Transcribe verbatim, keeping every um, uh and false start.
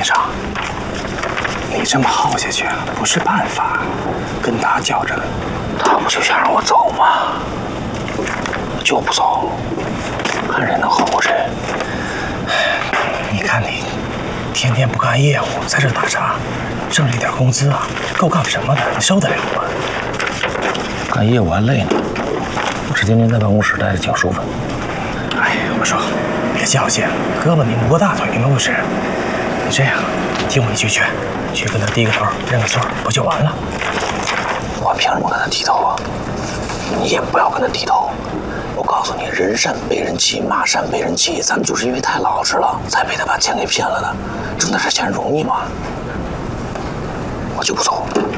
店长，你这么耗下去不是办法，跟他较真， 他不就想让我走吗？我就不走，看谁能吼过谁。 你看你，天天不干业务，在这打杂，挣这点工资啊，够干什么的？你受得了吗？ 干业务还累呢，我是天天在办公室待着挺舒服。 哎，我说，别较劲，胳膊拧不过大腿，明白不是？你这样，听我一句劝，去跟他低个头，认个错，不就完了？ 我凭什么跟他低头啊？你也不要跟他低头。我告诉你，人善被人欺，马善被人欺，咱们就是因为太老实了，才被他把钱给骗了的。挣点这钱容易吗？我就不走。